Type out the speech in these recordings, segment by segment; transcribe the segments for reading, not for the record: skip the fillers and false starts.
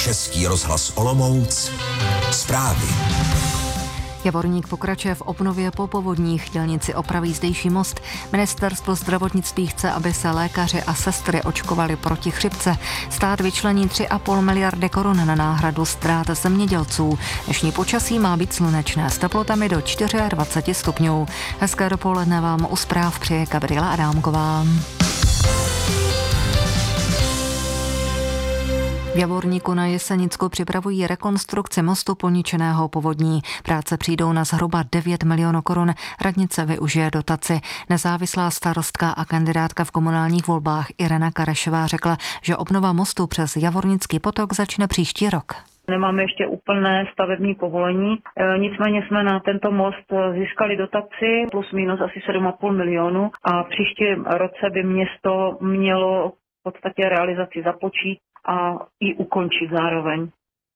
Český rozhlas Olomouc. Zprávy. Javorník pokračuje v obnově po povodních, dělníci opraví zdejší most. Ministerstvo zdravotnictví chce, aby se lékaři a sestry očkovali proti chřipce. Stát vyčlení 3,5 miliardy korun na náhradu ztrát zemědělců. Dnešní počasí má být slunečné s teplotami do 24 stupňů. Hezké dopoledne vám u zpráv přeje Gabriela Adámková. V Javorníku na Jesenicku připravují rekonstrukci mostu poničeného povodní. Práce přijdou na zhruba 9 milionů korun. Radnice využije dotaci. Nezávislá starostka a kandidátka v komunálních volbách Irena Karešová řekla, že obnova mostu přes Javornický potok začne příští rok. Nemáme ještě úplné stavební povolení, nicméně jsme na tento most získali dotaci plus minus asi 7,5 milionů a příští roce by město mělo v podstatě realizaci započít a i ukončit zároveň.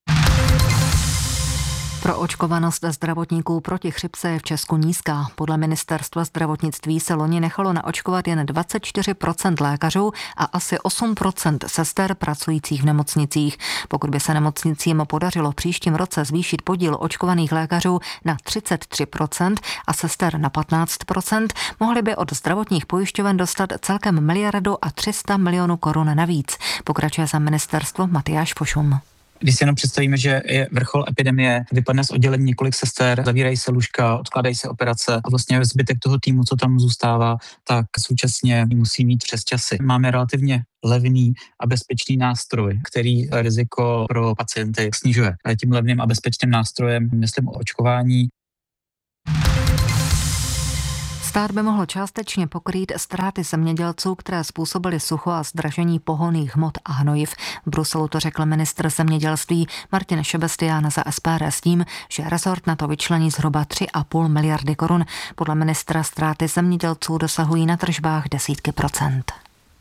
Proočkovanost zdravotníků proti chřipce je v Česku nízká. Podle ministerstva zdravotnictví se loni nechalo naočkovat jen 24% lékařů a asi 8% sester pracujících v nemocnicích. Pokud by se nemocnicím podařilo v příštím roce zvýšit podíl očkovaných lékařů na 33% a sester na 15%, mohli by od zdravotních pojišťoven dostat celkem 1,3 miliardy korun navíc. Pokračuje za ministerstvo Matyáš Pošum. Když si jenom představíme, že je vrchol epidemie, vypadne z oddělení několik sester, zavírají se lůžka, odkládají se operace a vlastně zbytek toho týmu, co tam zůstává, tak současně musí mít přesčasy. Máme relativně levný a bezpečný nástroj, který riziko pro pacienty snižuje. A tím levným a bezpečným nástrojem myslím o očkování. Stát by mohl částečně pokrýt ztráty zemědělců, které způsobily sucho a zdražení pohonných hmot a hnojiv. V Bruselu to řekl ministr zemědělství Martin Šebestián za SPD s tím, že rezort na to vyčlení zhruba 3,5 miliardy korun. Podle ministra ztráty zemědělců dosahují na tržbách desítky procent.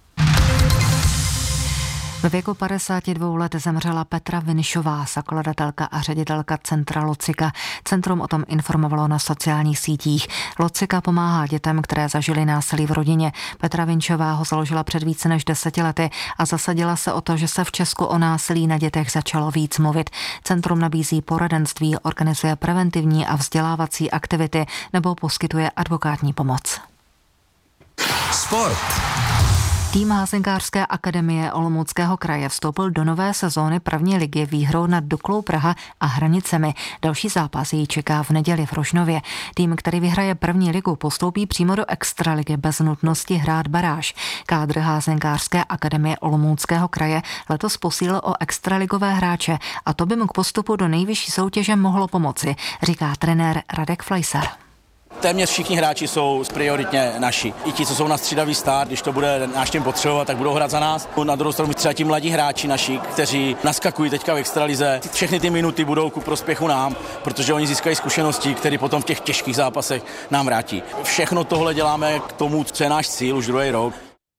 Ve věku 52 let zemřela Petra Vinišová, zakladatelka a ředitelka centra Locika. Centrum o tom informovalo na sociálních sítích. Locika pomáhá dětem, které zažily násilí v rodině. Petra Vinišová ho založila před více než 10 lety a zasadila se o to, že se v Česku o násilí na dětech začalo víc mluvit. Centrum nabízí poradenství, organizuje preventivní a vzdělávací aktivity nebo poskytuje advokátní pomoc. Sport. Tým Házenkářské akademie Olomouckého kraje vstoupil do nové sezóny první ligy výhrou nad Duklou Praha a Hranicemi. Další zápas ji čeká v neděli v Rožnově. Tým, který vyhraje první ligu, postoupí přímo do extraligy bez nutnosti hrát baráž. Kádr Házenkářské akademie Olomouckého kraje letos posílil o extraligové hráče a to by mu k postupu do nejvyšší soutěže mohlo pomoci, říká trenér Radek Flejsar. Téměř všichni hráči jsou prioritně naši. I ti, co jsou na střídavý start, když to bude náš tým potřebovat, tak budou hrát za nás. Na druhou stranu třeba ti mladí hráči naši, kteří naskakují teďka v extralize, všechny ty minuty budou ku prospěchu nám, protože oni získají zkušenosti, které potom v těch těžkých zápasech nám vrátí. Všechno tohle děláme k tomu, co je náš cíl už druhý rok.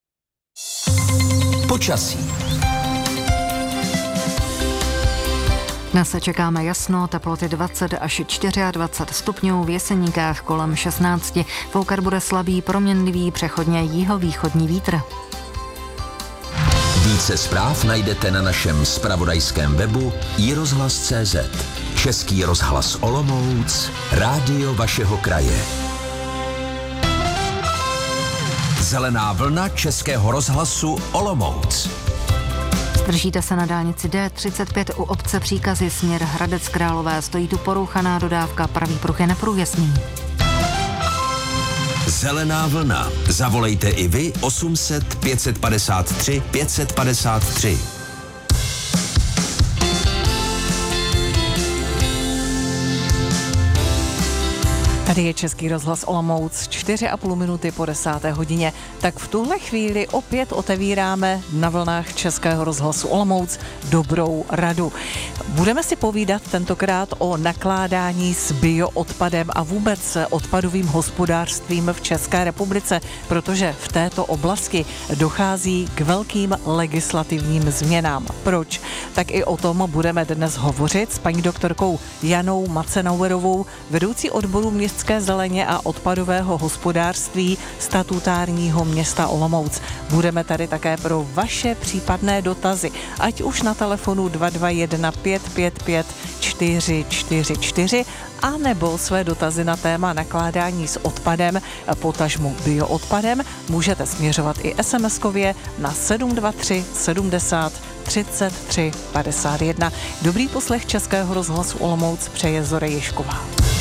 Počasí. Dnes se čekáme jasno, teploty 20 až 24 stupňů, v Jeseníkách kolem 16. Foukat bude slabý, proměnlivý, přechodně jihovýchodní vítr. Více zpráv najdete na našem zpravodajském webu iRozhlas.cz. Český rozhlas Olomouc, rádio vašeho kraje. Zelená vlna Českého rozhlasu Olomouc. Zdržíte se na dálnici D35 u obce Příkazy směr Hradec Králové. Stojí tu porouchaná dodávka, pravý pruh je neprůjezdný. Zelená vlna. Zavolejte i vy 800 553 553. Tady je Český rozhlas Olomouc, 4,5 minuty po 10. hodině. Tak v tuhle chvíli opět otevíráme na vlnách Českého rozhlasu Olomouc Dobrou radu. Budeme si povídat tentokrát o nakládání s bioodpadem a vůbec odpadovým hospodářstvím v České republice, protože v této oblasti dochází k velkým legislativním změnám. Proč? Tak i o tom budeme dnes hovořit s paní doktorkou Janou Macenauerovou, vedoucí odboru městského městské zeleně a odpadového hospodářství statutárního města Olomouc. Budeme tady také pro vaše případné dotazy, ať už na telefonu 221 555 444 a nebo své dotazy na téma nakládání s odpadem, potažmu bioodpadem, můžete směřovat i SMS-kově na 723 70 33 51. Dobrý poslech Českého rozhlasu Olomouc přeje Zora Ježková.